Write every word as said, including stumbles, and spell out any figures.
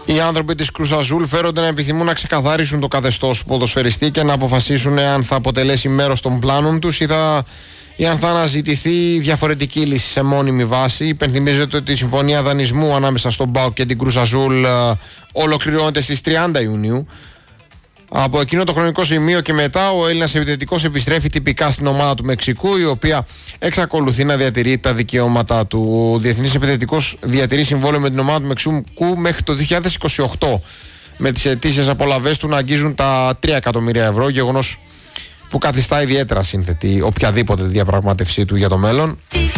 Οι άνθρωποι της Κρούς Αζούλ φέρονται να επιθυμούν να ξεκαθαρίσουν το καθεστώς ποδοσφαιριστή και να αποφασίσουν αν θα αποτελέσει μέρος των πλάνων τους ή, θα, ή αν θα αναζητηθεί διαφορετική λύση σε μόνιμη βάση. Υπενθυμίζεται ότι η συμφωνία δανεισμού ανάμεσα στον ΠΑΟΚ και την Κρούς Αζούλ ολοκληρώνεται στις τριάντα Ιουνίου. Από εκείνο το χρονικό σημείο και μετά, ο Έλληνας επιθετικός επιστρέφει τυπικά στην ομάδα του Μεξικού, η οποία εξακολουθεί να διατηρεί τα δικαιώματά του. Ο διεθνής επιθετικός διατηρεί συμβόλαιο με την ομάδα του Μεξικού μέχρι το δύο χιλιάδες είκοσι οκτώ, με τις ετήσιες απολαβές του να αγγίζουν τα τρία εκατομμύρια ευρώ, γεγονός που καθιστά ιδιαίτερα σύνθετη οποιαδήποτε διαπραγμάτευσή του για το μέλλον.